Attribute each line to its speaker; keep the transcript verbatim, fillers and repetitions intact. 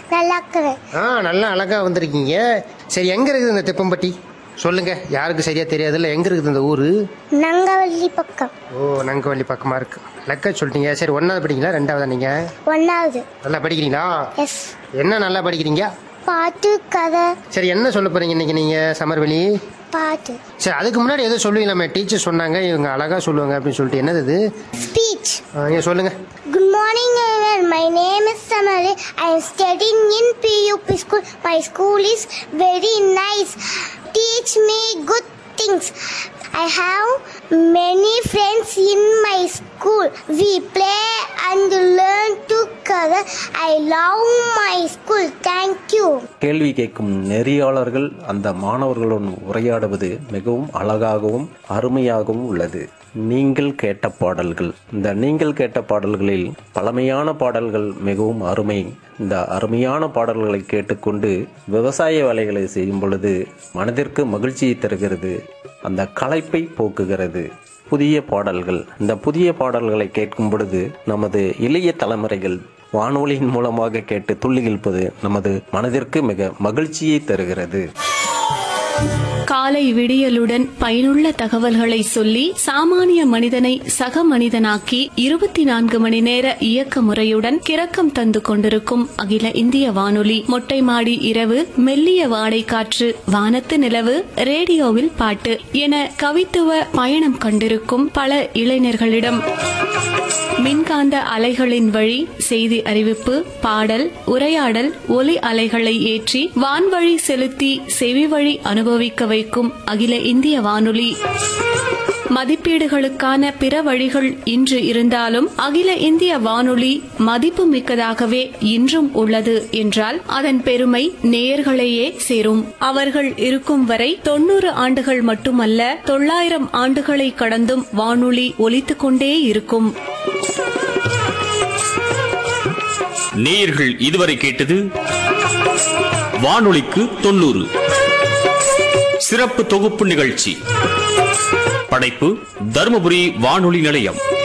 Speaker 1: நல்லா இருக்கிறேன்.
Speaker 2: ஆ நல்லா அழகா வந்திருக்கீங்க. சரி, எங்க இருக்குது இந்த தெப்பம்பட்டி? சொல்லுங்க, யாருக்கு சரியா தெரியாதுல்ல, எங்க இருக்குது இந்த ஊரு?
Speaker 1: நங்கவள்ளி பக்கம்.
Speaker 2: ஓ, நங்கவள்ளி பக்கமா இருக்கு. லக்க சொல்லிட்டீங்க. சரி, ஒன்னாவது படிக்கிறீங்களா ரெண்டாவதா நீங்க?
Speaker 1: ஒன்னாவது.
Speaker 2: நல்லா படிக்கிறீங்களா?
Speaker 1: எஸ்.
Speaker 2: என்ன நல்லா படிக்கிறீங்க?
Speaker 1: பாட்டு, கதை.
Speaker 2: சரி, என்ன சொல்ல போறீங்க இன்னைக்கு நீங்க சமர்வெளி?
Speaker 1: பாட்டு.
Speaker 2: சரி, அதுக்கு முன்னாடி எதுவும் சொல்லுவீங்களாமே, டீச்சர் சொன்னாங்க இவங்க அழகா சொல்லுவாங்க அப்படின்னு சொல்லிட்டு, என்னது இது?
Speaker 1: ஸ்பீச்.
Speaker 2: நீங்க சொல்லுங்க.
Speaker 1: Good morning everyone. My name is Samali. I am studying in P U P school. My school is very nice. Teach me good things. I have many friends in my school. We play and learn together. I love my school. Thank you.
Speaker 3: கேள்வி கேட்கும் நெறியாளர்கள் அந்த மாணவர்களுடன் உரையாடுவது மிகவும் அழகாகவும் அருமையாகவும் உள்ளது. நீங்கள் கேட்ட பாடல்கள். இந்த நீங்கள் கேட்ட பாடல்களில் பழமையான பாடல்கள் மிகவும் அருமை. இந்த அருமையான பாடல்களை கேட்டுக்கொண்டு விவசாய வேலைகளை செய்யும் பொழுது மனதிற்கு மகிழ்ச்சியை தருகிறது, அந்த களைப்பை போக்குகிறது. புதிய பாடல்கள். இந்த புதிய பாடல்களை கேட்கும் பொழுது நமது இளைய தலைமுறைகள் வானொலியின் மூலமாக கேட்டு துள்ளி இழுப்பது நமது மனதிற்கு மிக மகிழ்ச்சியை தருகிறது.
Speaker 4: காலை விடியலுடன் பயனுள்ள தகவல்களை சொல்லி சாமானிய மனிதனை சக மனிதனாக்கி இருபத்தி நான்கு மணி நேர இயக்க முறையுடன் கிறக்கம் தந்து கொண்டிருக்கும் அகில இந்திய வானொலி. மொட்டை மாடி இரவு, மெல்லிய வாடை காற்று, வானத்து நிலவு, ரேடியோவில் பாட்டு என கவித்துவ பயணம் கண்டிருக்கும் பல இளைஞர்களிடம் மின்காந்த அலைகளின் வழி செய்தி அறிவிப்பு, பாடல், உரையாடல், ஒலி அலைகளை ஏற்றி வான்வழி செலுத்தி செவி வழி அனுபவிக்க வைக்கும் அகில இந்திய வானொலி. மதிப்பீடுகளுக்கான பிற வழிகள் இன்று இருந்தாலும் அகில இந்திய வானொலி மதிப்பு மிக்கதாகவே இன்றும் உள்ளது என்றால் அதன் பெருமை நேயர்களையே சேரும். அவர்கள் இருக்கும் வரை தொன்னூறு ஆண்டுகள் மட்டுமல்ல, தொள்ளாயிரம் ஆண்டுகளை கடந்தும் வானொலி ஒலித்துக் கொண்டே இருக்கும்.
Speaker 5: நேயர்கள் இதுவரை கேட்டது வானொலிக்கு தொண்ணூறு சிறப்பு தொகுப்பு நிகழ்ச்சி. படைப்பு தருமபுரி வானொலி நிலையம்.